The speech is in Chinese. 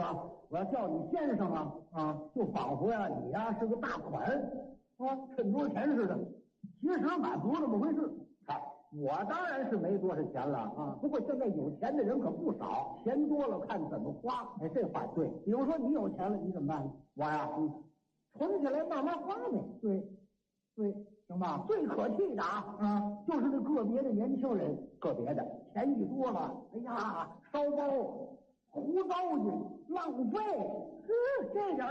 了，我要叫你先生就仿佛呀你呀是个大款趁多钱似的。其实满不是那么回事。我当然是没多少钱了不过现在有钱的人可不少，钱多了看怎么花。哎，这话对。比如说你有钱了，你怎么办呢？我呀，存起来慢慢花呗。对，行吧？最可气的就是那个别的年轻人，个别的钱一多了，哎呀，烧包、胡糟践、浪费，这点